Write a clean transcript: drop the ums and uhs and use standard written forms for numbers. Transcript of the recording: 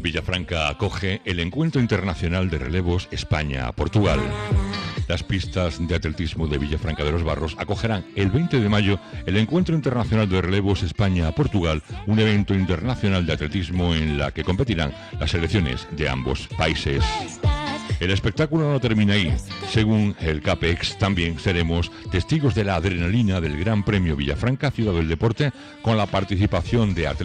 Villafranca acoge el Encuentro Internacional de Relevos España-Portugal. Las pistas de atletismo de Villafranca de los Barros acogerán el 20 de mayo el Encuentro Internacional de Relevos España-Portugal, un evento internacional de atletismo en la que competirán las selecciones de ambos países. El espectáculo no termina ahí. Según el CAPEX, también seremos testigos de la adrenalina del Gran Premio Villafranca Ciudad del Deporte, con la participación de atletas